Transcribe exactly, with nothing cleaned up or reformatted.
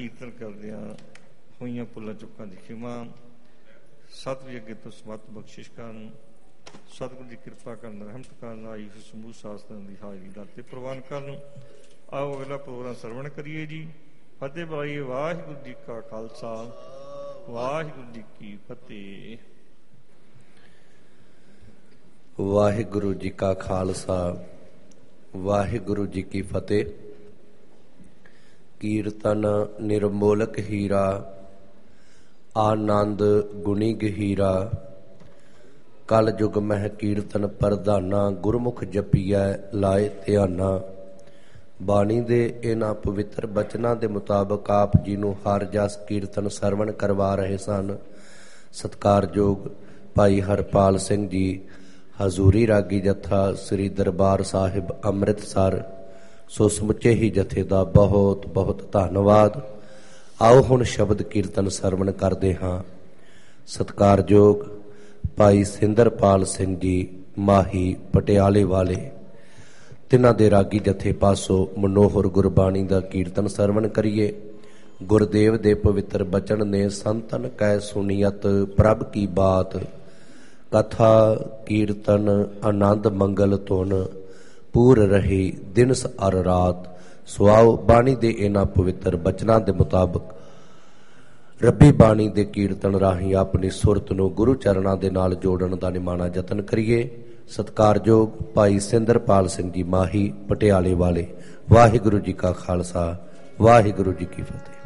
ਕੀਰਤਨ ਕਰਦਿਆਂ ਹੋਈਆਂ ਭੁੱਲਾਂ ਚੁੱਕਾਂ ਦੀ ਖਿਮਾ, ਸਤਿਗੁਰੂ ਅੱਗੇ ਤੋਂ ਸਮੱਤ ਬਖਸ਼ਿਸ਼ ਕਰਨ, ਸਤਿਗੁਰੂ ਦੀ ਕਿਰਪਾ ਕਰਨ, ਰਹਿਮਤ ਕਰਨ, ਆਈ ਸਮੂਹ ਸ਼ਾਸਤਰਾਂ ਦੀ ਹਾਜ਼ਰੀ ਦਾ ਤੇ ਪ੍ਰਵਾਨ ਕਰਨ। ਆਓ ਅਗਲਾ ਪ੍ਰੋਗਰਾਮ ਸਰਵਣ ਕਰੀਏ ਜੀ। ਫਤਿਹ ਬੁਲਾਈਏ। ਵਾਹਿਗੁਰੂ ਜੀ ਕਾ ਖਾਲਸਾ, ਵਾਹਿਗੁਰੂ ਜੀ ਕੀ ਫਤਿਹ। ਵਾਹਿਗੁਰੂ ਜੀ ਕਾ ਖਾਲਸਾ, ਵਾਹਿਗੁਰੂ ਜੀ ਕੀ ਫਤਿਹ। ਕੀਰਤਨ ਨਿਰਮੋਲਕ ਹੀਰਾ, ਆਨੰਦ ਗੁਣੀ ਗਹੀਰਾ। ਕਲ ਜੁਗ ਮਹਿ ਕੀਰਤਨ ਪ੍ਰਧਾਨਾ, ਗੁਰਮੁਖ ਜਪੀਐ ਲਾਏ ਧਿਆਨਾ। ਬਾਣੀ ਦੇ ਇਹਨਾਂ ਪਵਿੱਤਰ ਬਚਨਾਂ ਦੇ ਮੁਤਾਬਕ ਆਪ ਜੀ ਨੂੰ ਹਰ ਜਸ ਕੀਰਤਨ ਸਰਵਣ ਕਰਵਾ ਰਹੇ ਸਨ ਸਤਿਕਾਰਯੋਗ ਭਾਈ ਹਰਪਾਲ ਸਿੰਘ ਜੀ, ਹਜ਼ੂਰੀ ਰਾਗੀ ਜੱਥਾ ਸ੍ਰੀ ਦਰਬਾਰ ਸਾਹਿਬ ਅੰਮ੍ਰਿਤਸਰ। ਸੋ ਸਮੁੱਚੇ ਹੀ ਜਥੇ ਦਾ ਬਹੁਤ ਬਹੁਤ ਧੰਨਵਾਦ। ਆਓ ਹੁਣ ਸ਼ਬਦ ਕੀਰਤਨ ਸਰਵਣ ਕਰਦੇ ਹਾਂ। ਸਤਿਕਾਰਯੋਗ ਭਾਈ ਸਿੰਦਰਪਾਲ ਸਿੰਘ ਜੀ ਮਾਹੀ ਪਟਿਆਲੇ ਵਾਲੇ, ਤਿੰਨਾਂ ਦੇ ਰਾਗੀ ਜਥੇ ਪਾਸੋਂ ਮਨੋਹਰ ਗੁਰਬਾਣੀ ਦਾ ਕੀਰਤਨ ਸਰਵਣ ਕਰੀਏ। ਗੁਰਦੇਵ ਦੇ ਪਵਿੱਤਰ ਬਚਨ ਨੇ ਸੰਤਨ ਕੈ ਸੁਣੀਅਤ ਪ੍ਰਭ ਕੀ ਬਾਤ। ਕਥਾ ਕੀਰਤਨ ਆਨੰਦ ਮੰਗਲ ਧੁਨ, ਪੂਰ ਰਹੀ ਦਿਨਸ ਅਰ ਰਾਤ। ਸੁਆਓ ਬਾਣੀ ਦੇ ਇਹਨਾਂ ਪਵਿੱਤਰ ਬਚਨਾਂ ਦੇ ਮੁਤਾਬਕ ਰੱਬੀ ਬਾਣੀ ਦੇ ਕੀਰਤਨ ਰਾਹੀਂ ਆਪਣੀ ਸੁਰਤ ਨੂੰ ਗੁਰੂ ਚਰਨਾਂ ਦੇ ਨਾਲ ਜੋੜਨ ਦਾ ਨਿਮਾਣਾ ਯਤਨ ਕਰੀਏ। ਸਤਿਕਾਰਯੋਗ ਭਾਈ ਸਿੰਦਰਪਾਲ ਸਿੰਘ ਜੀ ਮਾਹੀ ਪਟਿਆਲੇ ਵਾਲੇ। ਵਾਹਿਗੁਰੂ ਜੀ ਕਾ ਖਾਲਸਾ, ਵਾਹਿਗੁਰੂ ਜੀ ਕੀ ਫਤਿਹ।